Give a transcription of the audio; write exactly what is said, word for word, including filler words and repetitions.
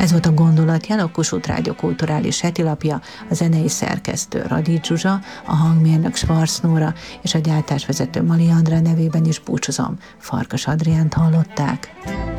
Ez volt a Gondolatjel, a Kossuth Rádió kulturális hetilapja, a zenei szerkesztő Radics Zsuzsa, a hangmérnök Schwarz Nóra és a gyártásvezető Mali Andrá nevében is búcsúzom. Farkas Adriánt hallották.